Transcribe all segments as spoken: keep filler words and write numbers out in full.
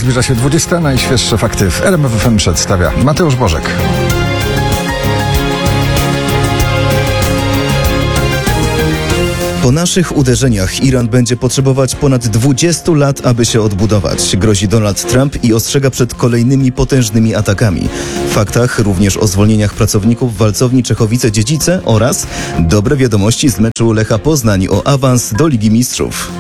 zbliża się dwudziesta. Najświeższe fakty w R M F F M przedstawia Mateusz Bożek. Po naszych uderzeniach Iran będzie potrzebować ponad dwudziestu lat, aby się odbudować. Grozi Donald Trump i ostrzega przed kolejnymi potężnymi atakami. W faktach również o zwolnieniach pracowników walcowni Czechowice-Dziedzice oraz dobre wiadomości z meczu Lecha Poznań o awans do Ligi Mistrzów.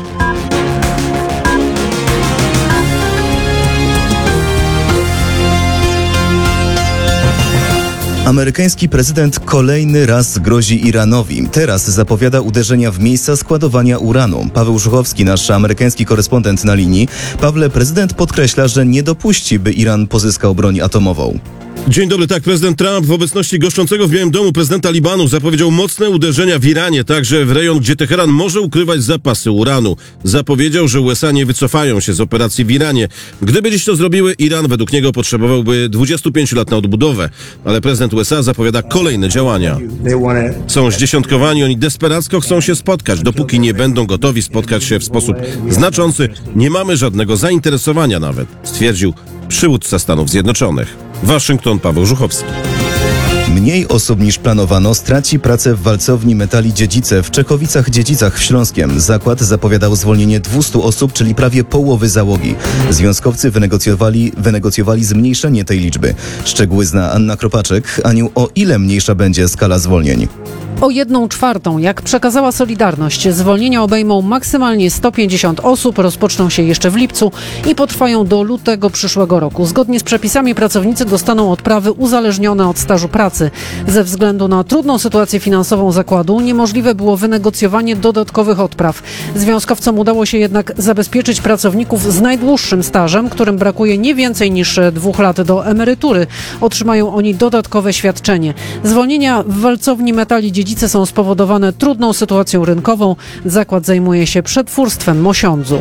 Amerykański prezydent kolejny raz grozi Iranowi. Teraz zapowiada uderzenia w miejsca składowania uranu. Paweł Żuchowski, nasz amerykański korespondent na linii. Pawle, prezydent podkreśla, że nie dopuści, by Iran pozyskał broń atomową. Dzień dobry, tak, prezydent Trump w obecności goszczącego w Białym Domu prezydenta Libanu zapowiedział mocne uderzenia w Iranie, także w rejon, gdzie Teheran może ukrywać zapasy uranu. Zapowiedział, że U S A nie wycofają się z operacji w Iranie. Gdyby dziś to zrobiły, Iran według niego potrzebowałby dwudziestu pięciu lat na odbudowę, ale prezydent U S A zapowiada kolejne działania. Są zdziesiątkowani, oni desperacko chcą się spotkać. Dopóki nie będą gotowi spotkać się w sposób znaczący, nie mamy żadnego zainteresowania nawet, stwierdził przywódca Stanów Zjednoczonych. Waszyngton, Paweł Żuchowski. Mniej osób niż planowano straci pracę w walcowni metali Dziedzice w Czechowicach-Dziedzicach w Śląskiem. Zakład zapowiadał zwolnienie dwustu osób, czyli prawie połowy załogi. Związkowcy wynegocjowali, wynegocjowali zmniejszenie tej liczby. Szczegóły zna Anna Kropaczek. Aniu, o ile mniejsza będzie skala zwolnień? O jedną czwartą, jak przekazała Solidarność. Zwolnienia obejmą maksymalnie sto pięćdziesiąt osób, rozpoczną się jeszcze w lipcu i potrwają do lutego przyszłego roku. Zgodnie z przepisami pracownicy dostaną odprawy uzależnione od stażu pracy. Ze względu na trudną sytuację finansową zakładu niemożliwe było wynegocjowanie dodatkowych odpraw. Związkowcom udało się jednak zabezpieczyć pracowników z najdłuższym stażem, którym brakuje nie więcej niż dwóch lat do emerytury. Otrzymają oni dodatkowe świadczenie. Zwolnienia w walcowni metali Dziedzice są spowodowane trudną sytuacją rynkową. Zakład zajmuje się przetwórstwem Mosiądzu.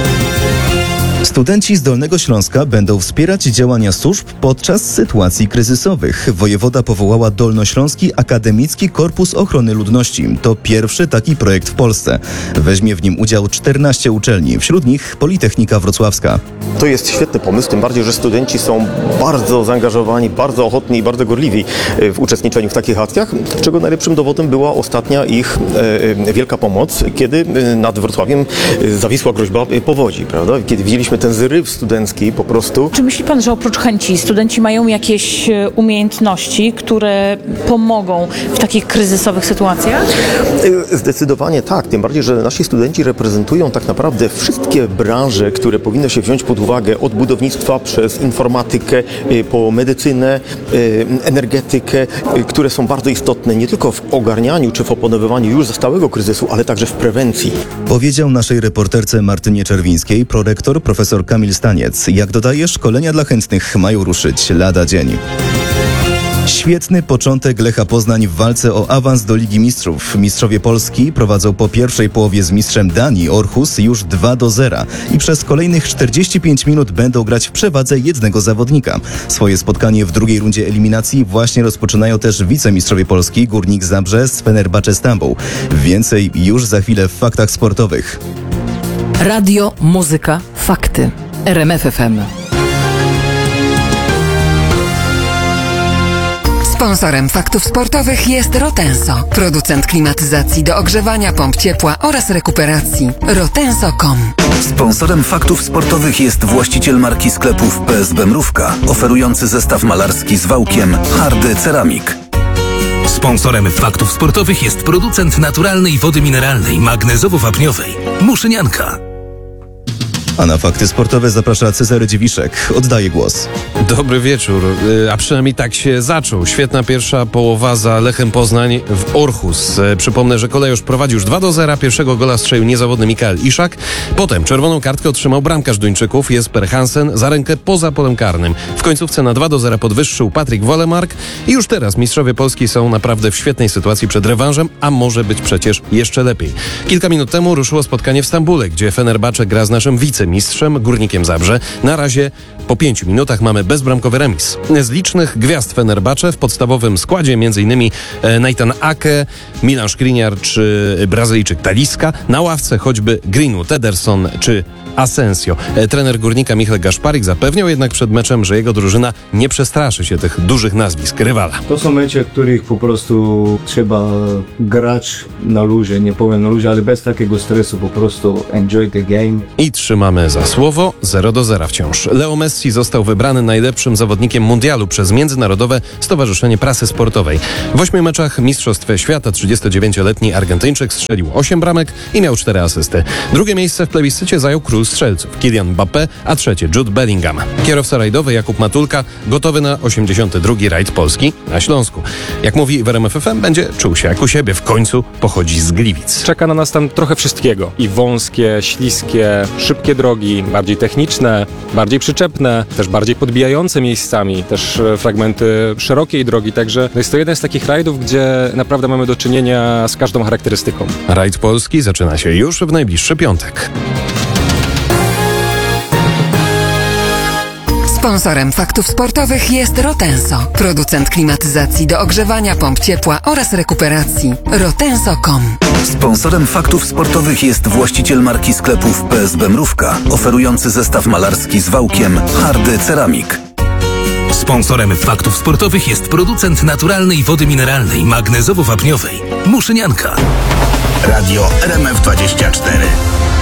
Studenci z Dolnego Śląska będą wspierać działania służb podczas sytuacji kryzysowych. Wojewoda powołała Dolnośląski Akademicki Korpus Ochrony Ludności. To pierwszy taki projekt w Polsce. Weźmie w nim udział czternaście uczelni, wśród nich Politechnika Wrocławska. To jest świetny pomysł, tym bardziej, że studenci są bardzo zaangażowani, bardzo ochotni i bardzo gorliwi w uczestniczeniu w takich akcjach, czego najlepszym dowodem była ostatnia ich e, wielka pomoc, kiedy nad Wrocławiem zawisła groźba powodzi, prawda? Kiedy widzieliśmy ten zryw studencki po prostu. Czy myśli pan, że oprócz chęci studenci mają jakieś umiejętności, które pomogą w takich kryzysowych sytuacjach? Zdecydowanie tak, tym bardziej, że nasi studenci reprezentują tak naprawdę wszystkie branże, które powinno się wziąć pod uwagę, od budownictwa przez informatykę, po medycynę, energetykę, które są bardzo istotne nie tylko w ogarnianiu czy w opanowywaniu już zastałego kryzysu, ale także w prewencji. Powiedział naszej reporterce Martynie Czerwińskiej prorektor profesor Kamil Staniec. Jak dodaje, szkolenia dla chętnych mają ruszyć lada dzień. Świetny początek Lecha Poznań w walce o awans do Ligi Mistrzów. Mistrzowie Polski prowadzą po pierwszej połowie z mistrzem Danii Orhus już dwa do zera i przez kolejnych czterdzieści pięć minut będą grać w przewadze jednego zawodnika. Swoje spotkanie w drugiej rundzie eliminacji właśnie rozpoczynają też wicemistrzowie Polski Górnik Zabrze z Fenerbahce Stambuł. Więcej już za chwilę w faktach sportowych. Radio, muzyka, fakty. R M F F M. Sponsorem faktów sportowych jest Rotenso, producent klimatyzacji do ogrzewania, pomp ciepła oraz rekuperacji. rotenso kropka com. Sponsorem faktów sportowych jest właściciel marki sklepów P S B Mrówka, oferujący zestaw malarski z wałkiem Hardy Ceramik. Sponsorem faktów sportowych jest producent naturalnej wody mineralnej magnezowo-wapniowej Muszynianka. A na fakty sportowe zaprasza Cezary Dziwiszek. Oddaję głos. Dobry wieczór, a przynajmniej tak się zaczął. Świetna pierwsza połowa za Lechem Poznań w Orhus. Przypomnę, że Kolejorz prowadzi już dwa do zera. Pierwszego gola strzelił niezawodny Mikael Iszak. Potem czerwoną kartkę otrzymał bramkarz Duńczyków Jesper Hansen za rękę poza polem karnym. W końcówce na dwa do zera podwyższył Patryk Wolemark i już teraz mistrzowie Polski są naprawdę w świetnej sytuacji przed rewanżem, a może być przecież jeszcze lepiej. Kilka minut temu ruszyło spotkanie w Stambule, gdzie Fenerbahce gra z naszym wice wicemistrzem Górnikiem Zabrze. Na razie po pięciu minutach mamy bezbramkowy remis. Z licznych gwiazd Fenerbahce w podstawowym składzie m.in. Nathan Ake, Milan Skriniar czy Brazylijczyk Talisca. Na ławce choćby Greenwood, Ederson czy Asensio. Trener Górnika Michał Gaszparik zapewniał jednak przed meczem, że jego drużyna nie przestraszy się tych dużych nazwisk rywala. To są mecze, w których po prostu trzeba grać na luzie, nie powiem na luzie, ale bez takiego stresu, po prostu enjoy the game. I trzymamy za słowo zero do zera wciąż. Leo Messi został wybrany najlepszym zawodnikiem mundialu przez Międzynarodowe Stowarzyszenie Prasy Sportowej. W ośmiu meczach Mistrzostw Świata trzydziestodziewięcioletni Argentyńczyk strzelił osiem bramek i miał cztery asysty. Drugie miejsce w plebiscycie zajął król strzelców Kylian Mbappé, a trzecie Jude Bellingham. Kierowca rajdowy Jakub Matulka gotowy na osiemdziesiąty drugi rajd Polski na Śląsku. Jak mówi w R M F F M, będzie czuł się jak u siebie, w końcu pochodzi z Gliwic. Czeka na nas tam trochę wszystkiego. I wąskie, śliskie, szybkie drogi, bardziej techniczne, bardziej przyczepne, też bardziej podbijające miejscami, też fragmenty szerokiej drogi, także jest to jeden z takich rajdów, gdzie naprawdę mamy do czynienia z każdą charakterystyką. Rajd Polski zaczyna się już w najbliższy piątek. Sponsorem Faktów Sportowych jest Rotenso, producent klimatyzacji do ogrzewania, pomp ciepła oraz rekuperacji. rotenso kropka com. Sponsorem Faktów Sportowych jest właściciel marki sklepów P S B Mrówka, oferujący zestaw malarski z wałkiem Hardy Ceramik. Sponsorem Faktów Sportowych jest producent naturalnej wody mineralnej magnezowo-wapniowej Muszynianka. Radio R M F dwadzieścia cztery.